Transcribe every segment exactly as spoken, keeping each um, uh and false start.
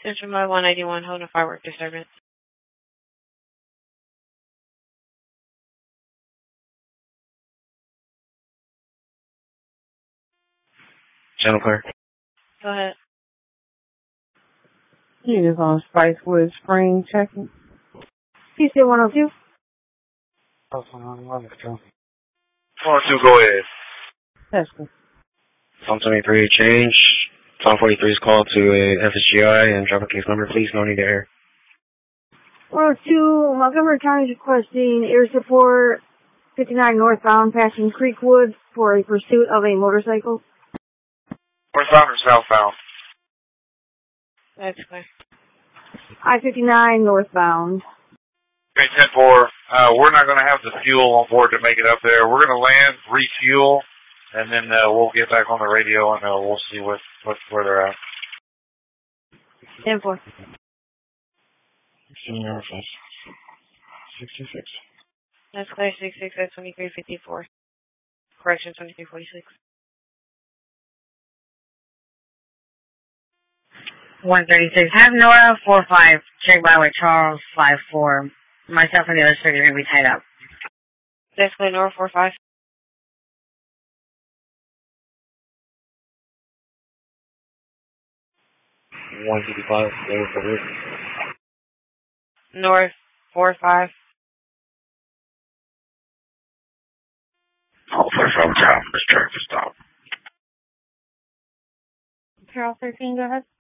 Central Mode one eighty-one, holding a firework disturbance. Channel clear. Go ahead. He is on Spicewood Spring checking. He said one oh two. Oh, one oh two, go ahead. That's good. Psalm twenty-three, change. Psalm forty-three is called to a F S G I and drop a case number, please. No need to air. one oh two, Montgomery County is requesting air support fifty-nine northbound passing Creekwood for a pursuit of a motorcycle. Northbound or southbound? That's clear. I fifty-nine northbound. Okay, ten four. Uh, we're not going to have the fuel on board to make it up there. We're going to land, refuel, and then uh, we'll get back on the radio and uh, we'll see what, what where they're at. ten four. sixty-six. That's clear. six six at twenty-three fifty-four. Correction, twenty-three forty-six. one thirty-six. Have Nora four five check by with Charles five four. Myself and the other surgery are going to be tied up. That's clear. Nora four five. one fifty-five. North four five. Oh, from time. This track is stop. Carol thirteen, go ahead.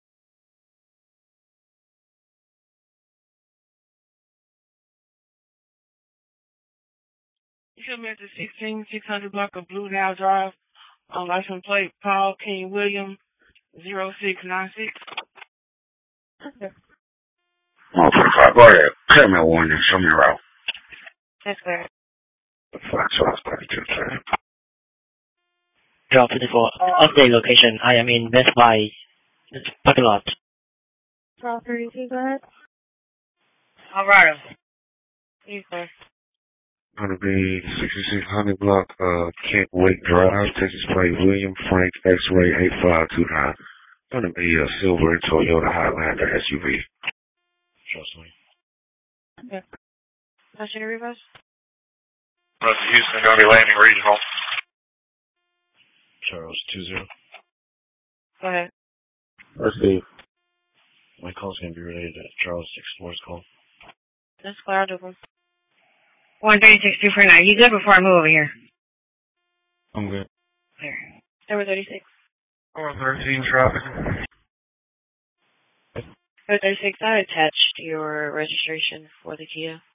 You come at the sixteen six hundred block of Blue Dow Drive on license plate Paul King William zero six nine six. Okay. Oh, forty-five. Go ahead. Tell me one and show me around. That's clear. Flat sauce, thirty-two, sir. Drop fifty-four. Update location. I am in Best Buy parking lot. Carol thirty-two, go ahead. Alvaro. You clear. Gonna be sixty-six hundred block, uh, Kent Wake Drive, Texas plate, William Frank, X-ray eight five two nine. Gonna be a silver Toyota Highlander S U V. Trust me. Okay. Passion reverse? Russ Houston, gonna be landing regional. Charles two zero. Go ahead. Let's see. My call's gonna be related to Charles six four's call. That's clear. I'll do one. one thirty-six two four nine. You good before I move over here? I'm good. Clear. Number thirty-six. four thirteen traffic. Number thirty-six, I attached your registration for the Kia.